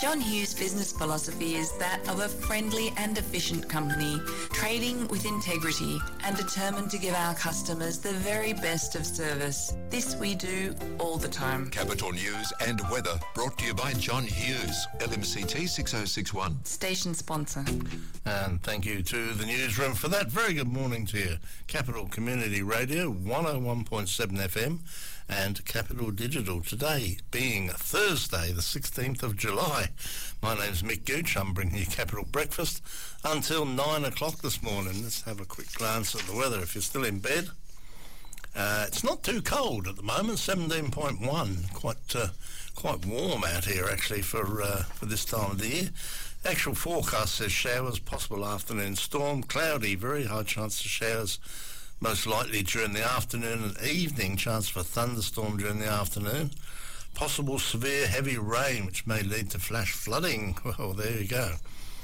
John Hughes' business philosophy is that of a friendly and efficient company, trading with integrity and determined to give our customers the very best of service. This we do all the time. Capital News and weather brought to you by John Hughes, LMCT 6061. Station sponsor. And thank you to the newsroom for that. Very good morning to you. Capital Community Radio, 101.7 FM and Capital Digital. Today being Thursday, the 16th of July. My name's Mick Gooch. I'm bringing you Capital Breakfast until 9 o'clock this morning. Let's have a quick glance at the weather if you're still in bed. It's not too cold at the moment, 17.1. Quite warm out here actually for this time of the year. Actual forecast says showers, possible afternoon storm, cloudy, very high chance of showers, most likely during the afternoon and evening, chance for thunderstorm during the afternoon. Possible severe heavy rain, which may lead to flash flooding. Well, there you go.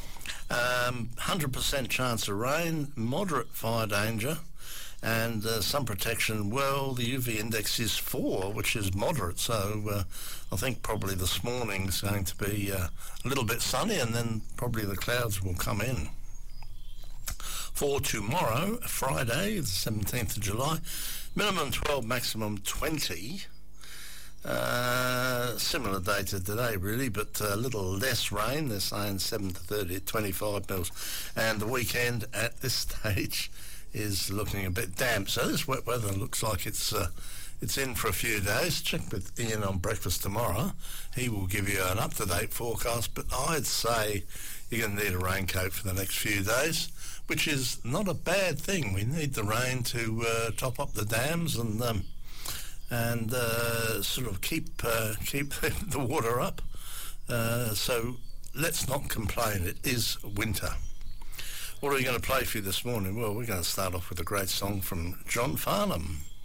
100% chance of rain, moderate fire danger, and sun protection. Well, the UV index is 4, which is moderate, so I think probably this morning is going to be a little bit sunny, and then probably the clouds will come in. For tomorrow, Friday, the 17th of July, minimum 12, maximum 20. Similar day to today, really, but a little less rain. They're saying 7 to 30 at 25 mils. And the weekend at this stage is looking a bit damp. So this wet weather looks like it's in for a few days. Check with Ian on breakfast tomorrow. He will give you an up-to-date forecast, but I'd say you're going to need a raincoat for the next few days, which is not a bad thing. We need the rain to top up the dams and sort of keep the water up. So let's not complain. It is winter. What are we going to play for you this morning? Well, we're going to start off with a great song from John Farnham.